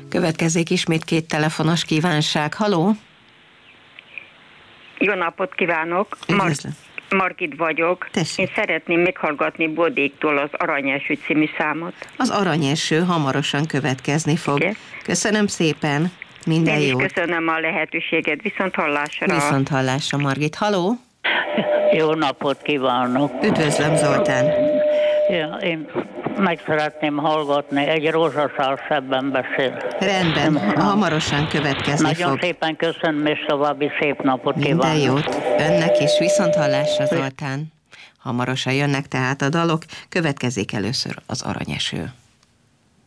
Következzék ismét 2 telefonos kívánság. Haló? Jó napot kívánok! Margit vagyok. Tessék. Én szeretném meghallgatni Bodéktól az Aranyeső című számot. Az Aranyeső hamarosan következni fog. Igen. Köszönöm szépen, minden Én is jót. köszönöm a lehetőséget. Viszont hallásra. Viszont hallásra, Margit. Haló? Jó napot kívánok! Üdvözlöm, Zoltán. Ja, én meg szeretném hallgatni, egy rózsaszál szebben beszél. Rendben, hamarosan következni Nagyon fog. szépen köszönöm, és további szép napot Minden kívánok. jót. Önnek is viszont hallásra, Zoltán. Hamarosan jönnek tehát a dalok. Következzék először az Aranyeső.